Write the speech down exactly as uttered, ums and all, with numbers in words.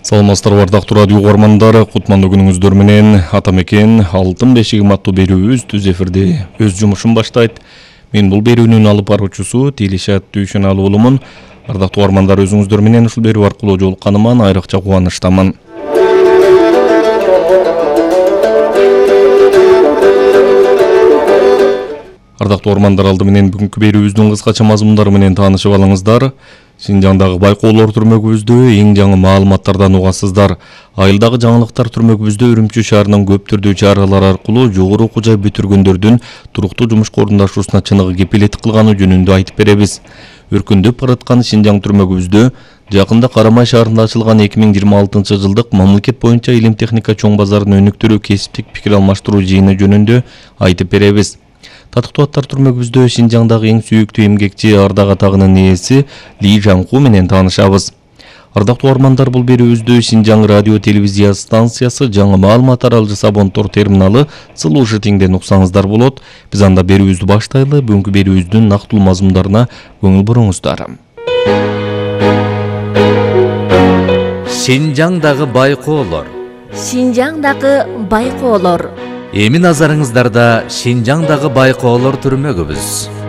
Саламатсыздарбы ардактуу радио угармандары, кутмандуу күнүңүздөр менен Атамекен алтын бешигим аттуу берүүбүз түз эфирде өз жумушун баштайт. Мен бул берүүнүн алып баруучусу Тилишат Дүйшөналуу болумун. Ардактуу угармандар, өзүңүздөр менен ушул берүү аркылуу жолукканыма айрыкча кубанычтамын. Ардактуу угармандар, алды менен бүгүнкү берүүбүздүн кыскача мазмундары менен таанышып алыңыздар. Шинжаңдагы байкоолор түрмөгүбүздө эң жаңы маалыматтардан угасыздар. Айылдагы жаңылыктар түрмөгүбүздө Үрүмчү шаарынын көп түрдүү чаралар аркылуу жогору окуу жай бүтүргөндөрдүн туруктуу жумушка орундашуусуна чыныгы кепилет кылганы жөнүндө айтып беребиз. Өркүндөп бараткан Шинжаң түрмөгүбүздө жакында Карамай шаарында ачылган эки миң жыйырма алтынчы жылдык мамлекет боюнча илим техника чоң базарынын өнүктүрүү кесиптик пикир алмаштыруу жыйыны жөнүндө айтып беребиз. Татыктуу аттар түрмөгүбүздө Шинжаңдагы эң сүйүктүү эмгекчи ардак атагынын ээси Ли Жаңку менен таанышабыз. Ардактуу угармандар, бул берүүбүздө Шинжаң радио телевизия станциясы жаңы маалымат аралжы Сабонтор терминалы Сылуушу теңден уксаңыздар болот. Биз анда берүүбүздү баштайлы. Бүгүнкү берүүбүздүн нактылуу мазмундарына көңүл буруңуздар. Шинжаңдагы байкоолор. Шинжаңдагы байкоолор. Эми назарыңыздарда Шинжаңдагы байкоолор түрмөгүбүз.